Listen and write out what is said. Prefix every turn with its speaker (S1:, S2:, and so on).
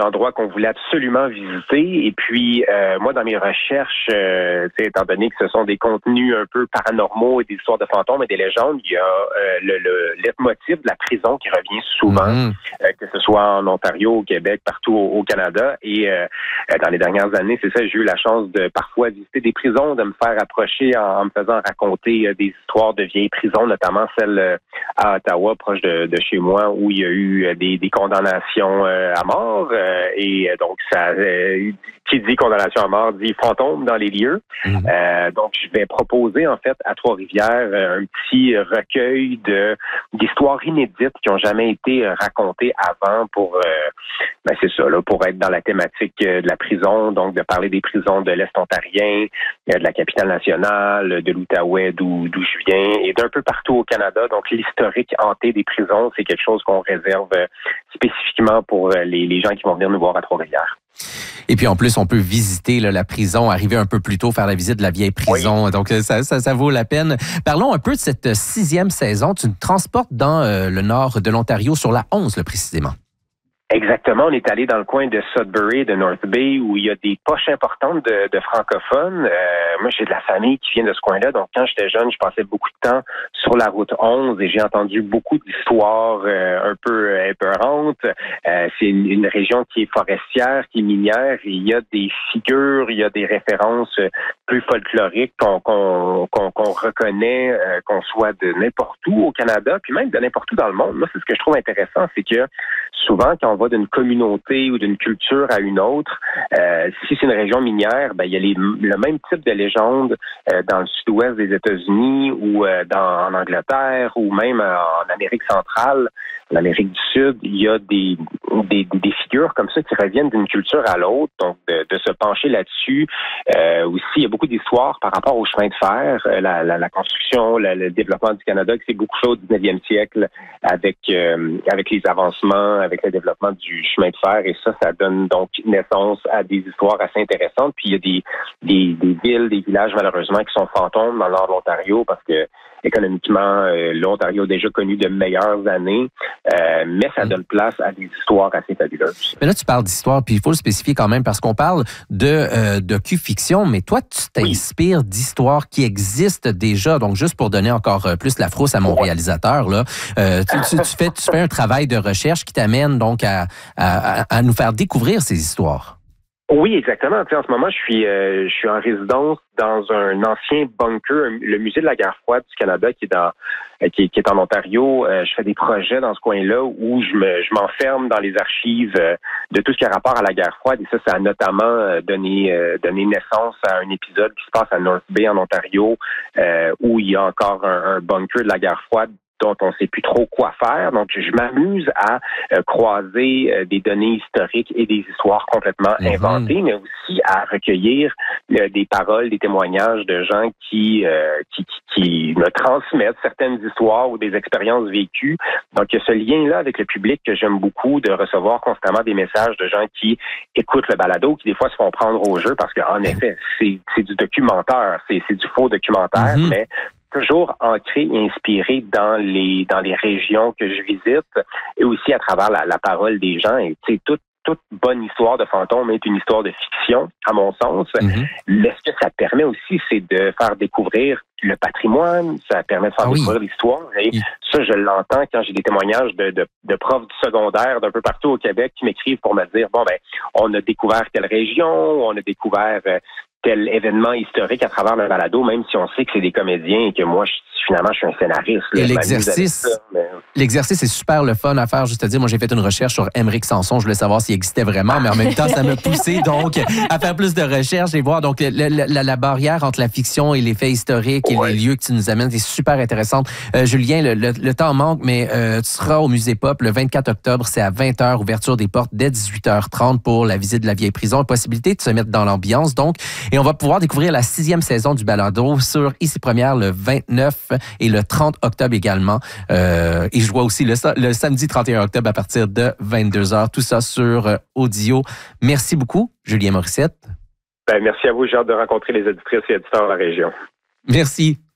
S1: endroit qu'on voulait absolument visiter. Et puis, moi, dans mes recherches, étant donné que ce sont des contenus un peu paranormaux et des histoires de fantômes et des légendes, il y a le leitmotiv de la prison qui revient souvent, que ce soit en Ontario, au Québec, partout au Canada. Et dans les dernières années, c'est ça, j'ai eu la chance de parfois visiter des prisons, de me faire approcher en me faisant raconter des histoires de vieilles prisons, notamment celle à Ottawa, proche de chez moi, où il y a eu des condamnations à mort. Et donc, ça, qui dit condamnation à mort dit fantôme dans les lieux. Donc, je vais proposer, en fait, à Trois-Rivières, un petit recueil d'histoires inédites qui n'ont jamais été racontées avant pour, c'est ça, là, pour être dans la thématique de la prison, donc de parler des prisons de l'Est ontarien, de la capitale nationale, de l'Outaouais, d'où je viens, et d'un peu partout au Canada. Donc, l'historique hanté des prisons, c'est quelque chose qu'on réserve spécifiquement pour les gens qui vont venir nous voir à Trois-Rivières.
S2: Et puis en plus, on peut visiter la prison, arriver un peu plus tôt, faire la visite de la vieille prison. Oui. Donc ça vaut la peine. Parlons un peu de cette 6e saison. Tu nous transportes dans le nord de l'Ontario, sur la 11 précisément.
S1: Exactement. On est allé dans le coin de Sudbury, de North Bay, où il y a des poches importantes de francophones. Moi, j'ai de la famille qui vient de ce coin-là. Donc, quand j'étais jeune, je passais beaucoup de temps sur la route 11 et j'ai entendu beaucoup d'histoires un peu épeurantes. C'est une région qui est forestière, qui est minière. Et il y a des figures, il y a des références plus folkloriques qu'on reconnaît, qu'on soit de n'importe où au Canada, puis même de n'importe où dans le monde. Moi, c'est ce que je trouve intéressant, c'est que souvent, quand on va d'une communauté ou d'une culture à une autre, si c'est une région minière, il y a le même type de légende dans le sud-ouest des États-Unis ou en Angleterre ou même en Amérique centrale, en Amérique du Sud. Il y a des figures comme ça qui reviennent d'une culture à l'autre. Donc, de se pencher là-dessus. Aussi, il y a beaucoup d'histoires par rapport au chemin de fer, la construction, le développement du Canada, qui s'est beaucoup fait au 19e siècle avec les avancements, avec le développement du chemin de fer. Et ça donne donc naissance à des histoires assez intéressantes. Puis il y a des villes, des villages, malheureusement, qui sont fantômes dans le nord de l'Ontario parce que économiquement, l'Ontario a déjà connu de meilleures années, mais ça donne place à des histoires assez fabuleuses.
S2: Mais là, tu parles d'histoire, puis il faut le spécifier quand même, parce qu'on parle de docu-fiction, mais toi, tu t'inspires d'histoires qui existent déjà. Donc, juste pour donner encore plus la frousse à mon réalisateur, là, tu fais un travail de recherche qui t'amène donc à nous faire découvrir ces histoires.
S1: Oui, exactement. Tu sais, en ce moment, je suis en résidence dans un ancien bunker, le musée de la guerre froide du Canada, qui est en Ontario. Je fais des projets dans ce coin-là où je m'enferme dans les archives de tout ce qui a rapport à la guerre froide. Et ça a notamment donné naissance à un épisode qui se passe à North Bay en Ontario, où il y a encore un bunker de la guerre froide dont on ne sait plus trop quoi faire. Donc, je m'amuse à croiser des données historiques et des histoires complètement inventées, mais aussi à recueillir des paroles, des témoignages de gens qui me transmettent certaines histoires ou des expériences vécues. Donc, il y a ce lien-là avec le public que j'aime beaucoup, de recevoir constamment des messages de gens qui écoutent le balado, qui des fois se font prendre au jeu parce qu'en effet, c'est du documentaire, c'est du faux documentaire, mais toujours ancré et inspiré dans les régions que je visite et aussi à travers la parole des gens. Et tu sais, toute bonne histoire de fantôme est une histoire de fiction, à mon sens. Mais ce que ça permet aussi, c'est de faire découvrir le patrimoine, ça permet de faire découvrir l'histoire. Et ça, je l'entends quand j'ai des témoignages de profs du secondaire d'un peu partout au Québec qui m'écrivent pour me dire, on a découvert telle région, on a découvert tel événement historique à travers le balado, même si on sait que c'est des comédiens et que moi, finalement, je suis un scénariste.
S2: Et l'exercice est super le fun à faire. Juste à dire, moi, j'ai fait une recherche sur Émeric Sanson. Je voulais savoir s'il existait vraiment, mais en même temps, ça m'a poussé donc à faire plus de recherches et voir donc la barrière entre la fiction et les faits historiques et les lieux que tu nous amènes. C'est super intéressant. Julien, le temps manque, mais tu seras au Musée Pop le 24 octobre. C'est à 20h, ouverture des portes dès 18h30 pour la visite de la vieille prison. Possibilité de se mettre dans l'ambiance, donc. Et on va pouvoir découvrir la 6e saison du balado sur Ici Première le 29 et le 30 octobre également. Et je vois aussi le samedi 31 octobre à partir de 22h. Tout ça sur audio. Merci beaucoup, Julien Morissette.
S1: Merci à vous. J'ai hâte de rencontrer les éditrices et éditeurs de la région.
S2: Merci.